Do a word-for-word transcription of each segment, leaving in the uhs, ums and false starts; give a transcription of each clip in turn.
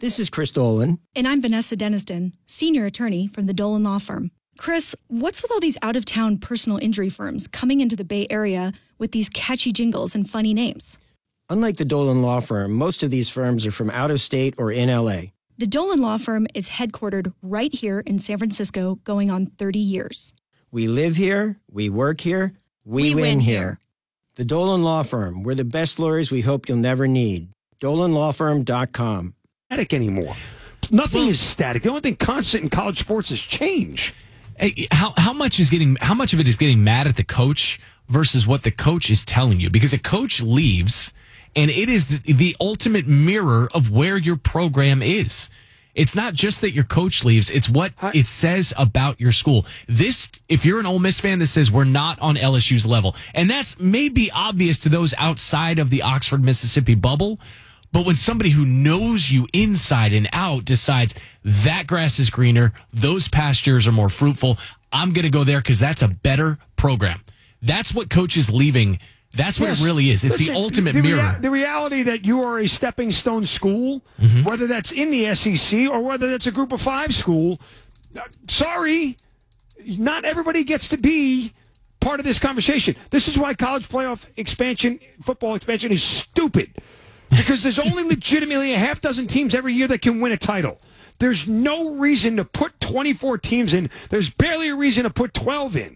This is Chris Dolan. And I'm Vanessa Deniston, senior attorney from the Dolan Law Firm. Chris, what's with all these out-of-town personal injury firms coming into the Bay Area with these catchy jingles and funny names? Unlike the Dolan Law Firm, most of these firms are from out of state or in L A. The Dolan Law Firm is headquartered right here in San Francisco, going on thirty years. We live here, we work here, we, We win, win here. here. The Dolan Law Firm. We're the best lawyers we hope you'll never need. dolan law firm dot com. Static anymore. Nothing well, is static. The only thing constant in college sports is change. Hey, how how much is getting how much of it is getting mad at the coach versus what the coach is telling you? Because a coach leaves, and it is the, the ultimate mirror of where your program is. It's not just that your coach leaves; it's what Hi. it says about your school. This, if you're an Ole Miss fan, that says we're not on L S U's level, and that's maybe obvious to those outside of the Oxford, Mississippi bubble. But when somebody who knows you inside and out decides that grass is greener, those pastures are more fruitful, I'm going to go there because that's a better program. That's what coaches leaving. That's what yes. it really is. It's Listen, the ultimate the mirror. Rea- the reality that you are a stepping stone school, mm-hmm. whether that's in the S E C or whether that's a group of five school, uh, sorry, not everybody gets to be part of this conversation. This is why college playoff expansion, football expansion is stupid. Because there's only legitimately a half dozen teams every year that can win a title. There's no reason to put twenty-four teams in. There's barely a reason to put twelve in.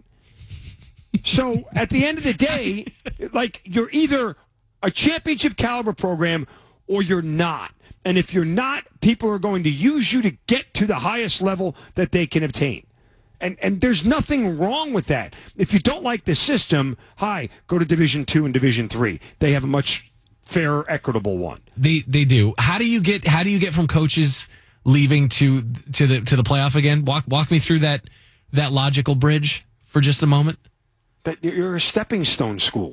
So at the end of the day, like you're either a championship caliber program or you're not. And if you're not, people are going to use you to get to the highest level that they can obtain. And and there's nothing wrong with that. If you don't like the system, hi, go to Division Two and Division Three. They have a much fair, equitable one. They they do. How do you get how do you get from coaches leaving to to the to the playoff again? Walk walk me through that that logical bridge for just a moment. That you're a stepping stone school.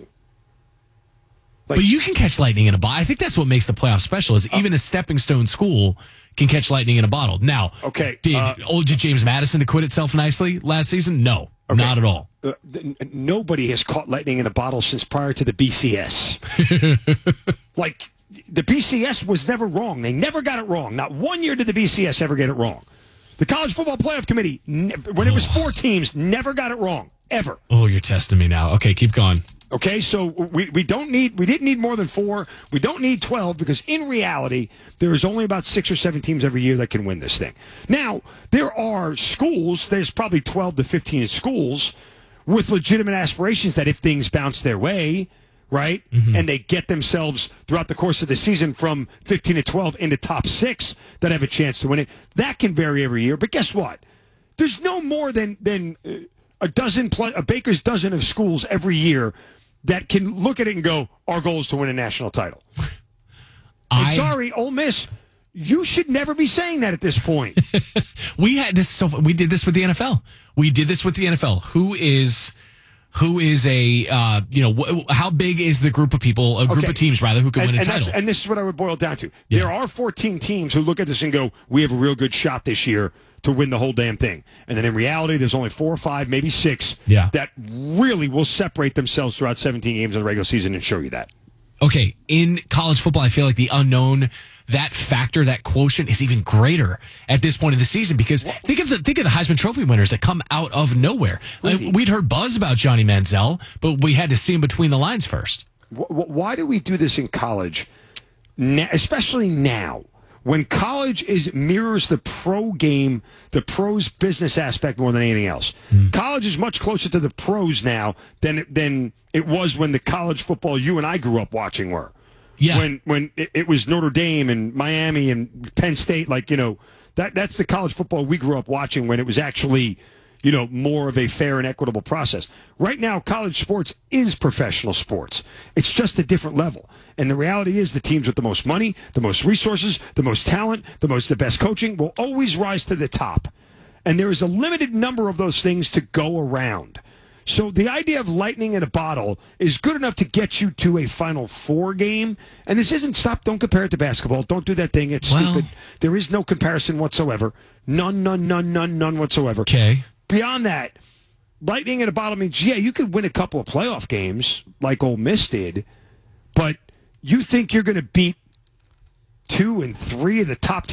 Like, but you can catch lightning in a bottle. I think that's what makes the playoff special. Is uh, even a stepping stone school can catch lightning in a bottle. Now, okay, did uh, old James Madison acquit itself nicely last season? No, okay. Not at all. Uh, th- nobody has caught lightning in a bottle since prior to the B C S. Like, the B C S was never wrong. They never got it wrong. Not one year did the B C S ever get it wrong. The College Football Playoff Committee, ne- when it was four teams, never got it wrong, ever. Oh, you're testing me now. Okay, keep going. Okay, so we, we don't need we didn't need more than four. We don't need twelve because in reality, there is only about six or seven teams every year that can win this thing. Now, there are schools, there's probably twelve to fifteen schools with legitimate aspirations that if things bounce their way, right, mm-hmm. and they get themselves throughout the course of the season from fifteen to twelve into top six that have a chance to win it, that can vary every year. But guess what? There's no more than than a dozen, a baker's dozen of schools every year that can look at it and go, our goal is to win a national title. I... And sorry, Ole Miss, you should never be saying that at this point. we had this. So we did this with the N F L. We did this with the N F L. Who is who is a uh, you know wh- how big is the group of people, a group okay. of teams rather, who can and, win a and title? And this is what I would boil down to. Yeah. There are fourteen teams who look at this and go, we have a real good shot this year to win the whole damn thing. And then in reality, there's only four or five, maybe six, yeah. that really will separate themselves throughout seventeen games in the regular season and show you that. Okay, in college football, I feel like the unknown, that factor, that quotient is even greater at this point of the season because think of the think of the Heisman Trophy winners that come out of nowhere. Like, we'd heard buzz about Johnny Manziel, but we had to see him between the lines first. Why do we do this in college, especially now? When college is mirrors the pro game, the pros business aspect more than anything else. Mm. College is much closer to the pros now than than it was when the college football you and I grew up watching were. Yeah. When when it, it was Notre Dame and Miami and Penn State, like, you know, that that's the college football we grew up watching when it was actually, you know, more of a fair and equitable process. Right now, college sports is professional sports. It's just a different level. And the reality is the teams with the most money, the most resources, the most talent, the most the best coaching will always rise to the top. And there is a limited number of those things to go around. So the idea of lightning in a bottle is good enough to get you to a Final Four game. And this isn't, stop, don't compare it to basketball. Don't do that thing. It's well, stupid. There is no comparison whatsoever. None, none, none, none, none whatsoever. Okay. Beyond that, lightning in a bottle means, yeah, you could win a couple of playoff games like Ole Miss did, but you think you're going to beat two and three of the top